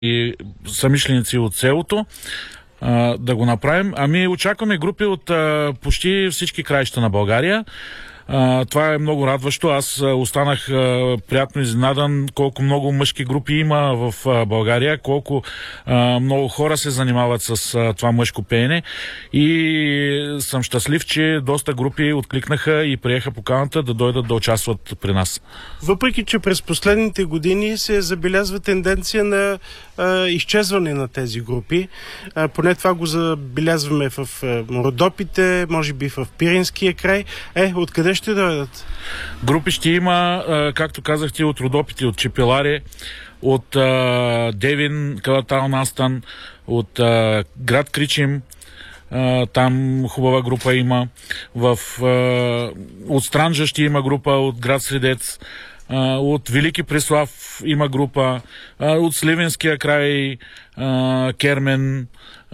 и съмишленици от селото да го направим. Очакваме групи от почти всички краища на България. Това е много радващо. Аз останах приятно изненадан колко много мъжки групи има в България, колко много хора се занимават с това мъжко пеене и съм щастлив, че доста групи откликнаха и приеха поканата да дойдат да участват при нас. Въпреки че през последните години се забелязва тенденция на изчезване на тези групи, поне това го забелязваме в Родопите, може би в Пиринския край. Откъде ще дойдат? Групи ще има, както казахте, от Родопите, от Чепеларе, от Девин, Калатал Настан, от град Кричим. Там хубава група има. От Странджа ще има група, от град Средец. От Велики Преслав има група. От Сливенския край Кермен.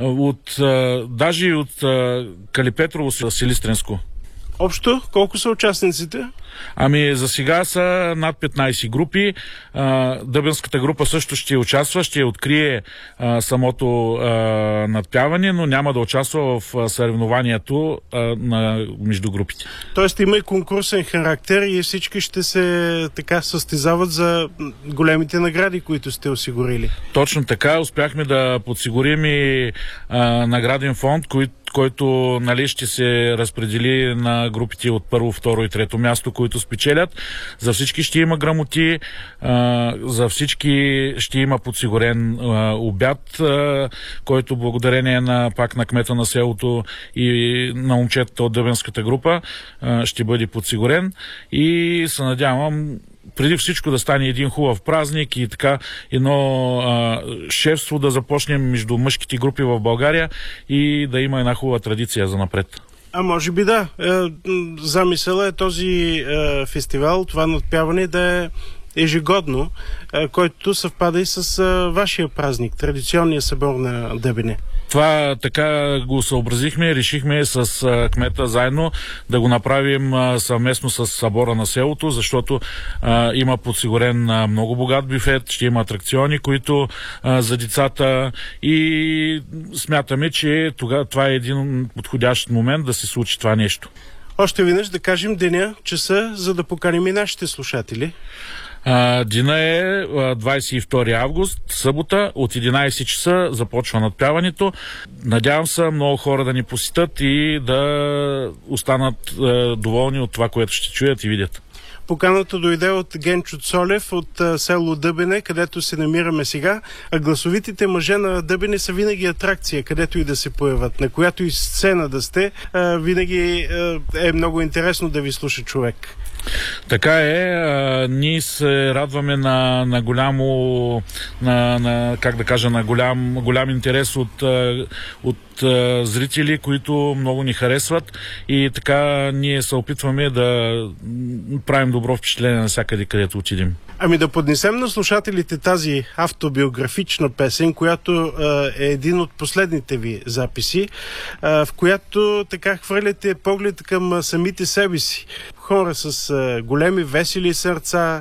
Даже и от Калипетрово, Силистренско. Общо колко са участниците? За сега са над 15 групи. Дъбенската група също ще участва, ще открие самото надпяване, но няма да участва в съревнованието между групите. Тоест има и конкурсен характер и всички ще се състезават за големите награди, които сте осигурили. Точно така. Успяхме да подсигурим и награден фонд, който ще се разпредели на групите от първо, второ и трето място, които спечелят. За всички ще има грамоти, за всички ще има подсигурен обяд, който благодарение на кмета на селото и на момчетата от Дъбенската група ще бъде подсигурен и се надявам преди всичко да стане един хубав празник и така едно шефство да започнем между мъжките групи в България и да има една хубава традиция за напред. Може би да. Замисъла е този фестивал, това надпяване да е ежегодно, който съвпада и с вашия празник, традиционния събор на Дъбене. Това така го съобразихме, решихме с кмета заедно да го направим съвместно с събора на селото, защото има подсигурен много богат бюфет, ще има атракциони, които за децата и смятаме, че това е един подходящ момент да се случи това нещо. Още веднъж да кажем деня, часа, за да поканим и нашите слушатели. Дина е 22 август, събота, от 11 часа започва надпяването. Надявам се много хора да ни посетят и да останат доволни от това, което ще чуят и видят. Поканата дойде от Генчо Цолев от село Дъбене, където се намираме сега. А гласовитите мъже на Дъбене са винаги атракция, където и да се появят. На която и сцена да сте, винаги е много интересно да ви слуша човек. Така е. Ние се радваме на голямо, на голям интерес от зрители, които много ни харесват и така ние се опитваме да правим добро впечатление навсякъде, където отидем. Да поднесем на слушателите тази автобиографична песен, която е един от последните ви записи, в която така хвърляте поглед към самите себе си. Хора с големи, весели сърца,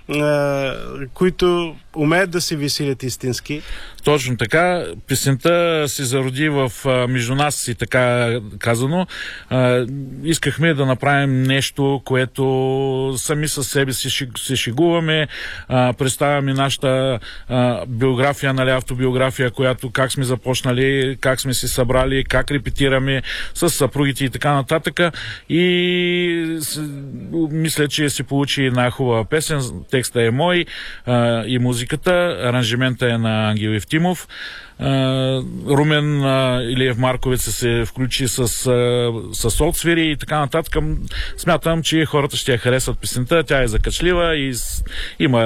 които умеят да се веселят истински. Точно така. Песента се зароди между нас и така казано. Искахме да направим нещо, което сами със себе си се шегуваме. Представяме нашата биография, автобиография, която как сме започнали, как сме се събрали, как репетираме с съпругите и така нататък. И мисля, че се получи една хубава песен. Текста е мой и музиката. Аранжимента е на Ангел Евтимов. Румен Илиев Марковец се включи с отсвири и така нататък. Смятам, че хората ще я харесват песента. Тя е закачлива и има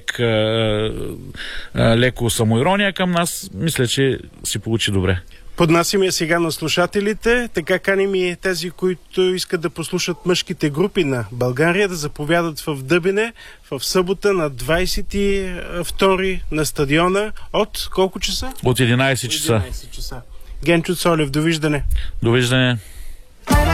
леко самоирония към нас. Мисля, че си получи добре. Поднасим я сега на слушателите, така каним и тези, които искат да послушат мъжките групи на България, да заповядат в Дъбене в събота на 22 на стадиона от колко часа? От 11 часа. Генчо Цолев, довиждане. Довиждане.